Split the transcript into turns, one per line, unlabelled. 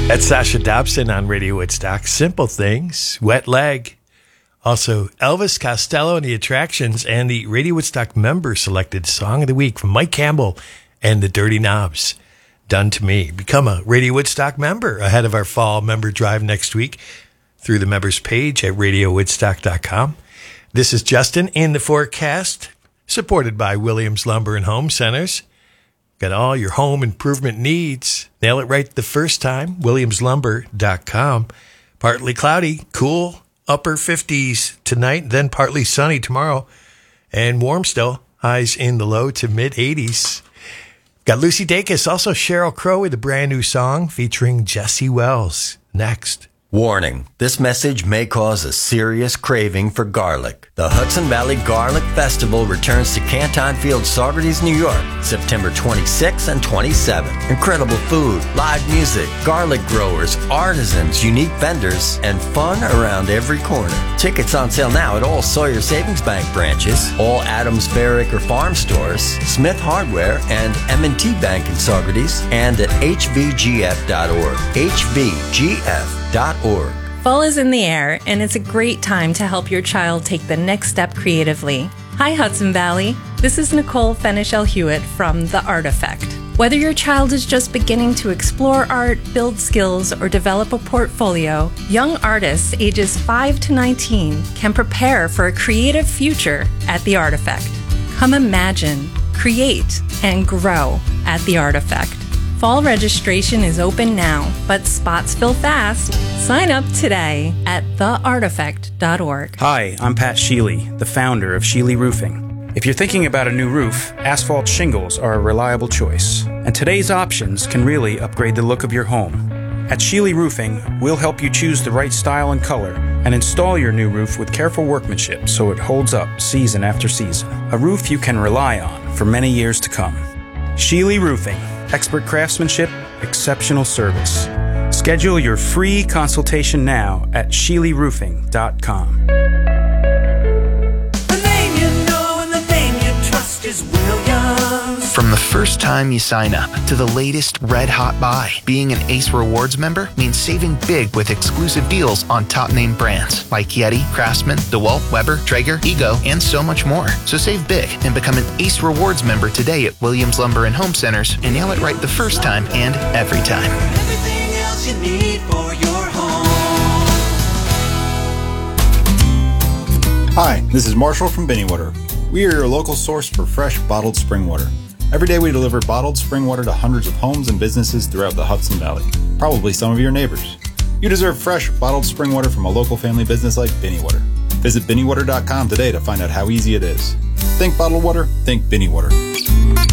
That's Sasha Dobson on Radio Woodstock. Simple Things, Wet Leg. Also, Elvis Costello and the Attractions, and the Radio Woodstock member selected Song of the Week from Mike Campbell and the Dirty Knobs, Done to Me. Become a Radio Woodstock member ahead of our fall member drive next week through the members page at radiowoodstock.com. This is Justin in the forecast, supported by Williams Lumber and Home Centers. Got all your home improvement needs. Nail it right the first time. WilliamsLumber.com. Partly cloudy, cool, upper 50s tonight, then partly sunny tomorrow, and warm still. Highs in the low to mid 80s. Got Lucy Dacus, also Sheryl Crow with a brand new song featuring Jesse Wells. Next.
Warning, this message may cause a serious craving for garlic. The Hudson Valley Garlic Festival returns to Canton Field, Saugerties, New York, September 26 and 27. Incredible food, live music, garlic growers, artisans, unique vendors, and fun around every corner. Tickets on sale now at all Sawyer Savings Bank branches, all Adams Fair Acre Farm stores, Smith Hardware, and M&T Bank in Saugerties, and at hvgf.org. hvgf.org.
Fall is in the air, and it's a great time to help your child take the next step creatively. Hi, Hudson Valley. This is Nicole Fenichel Hewitt from The Art Effect. Whether your child is just beginning to explore art, build skills, or develop a portfolio, young artists ages 5 to 19 can prepare for a creative future at The Art Effect. Come imagine, create, and grow at The Art Effect. Fall registration is open now, but spots fill fast. Sign up today at theartifact.org.
Hi, I'm Pat Sheely, the founder of Sheely Roofing. If you're thinking about a new roof, asphalt shingles are a reliable choice, and today's options can really upgrade the look of your home. At Sheely Roofing, we'll help you choose the right style and color and install your new roof with careful workmanship so it holds up season after season. A roof you can rely on for many years to come. Sheely Roofing. Expert craftsmanship, exceptional service. Schedule your free consultation now at SheelyRoofing.com.
The name you know and the name you trust is Williams.
From the first time you sign up to the latest red-hot buy, being an Ace Rewards member means saving big with exclusive deals on top-name brands like Yeti, Craftsman, DeWalt, Weber, Traeger, Ego, and so much more. So save big and become an Ace Rewards member today at Williams Lumber and Home Centers and nail it right the first time and every time.
Everything else you need for your home.
Hi, this is Marshall from Binny Water. We are your local source for fresh bottled spring water. Every day we deliver bottled spring water to hundreds of homes and businesses throughout the Hudson Valley, probably some of your neighbors. You deserve fresh bottled spring water from a local family business like Binny Water. Visit BinnyWater.com today to find out how easy it is. Think bottled water, think Binny Water.